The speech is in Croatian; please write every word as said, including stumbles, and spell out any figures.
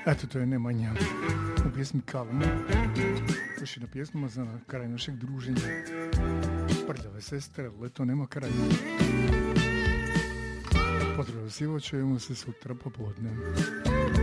Eto, to je Nemanja u pjesmi Kalma. Još jedna pjesma za kraj našeg druženja. Prljave sestre, leto nema kraja. Pozdrav sivo, čujemo se sutra popodne.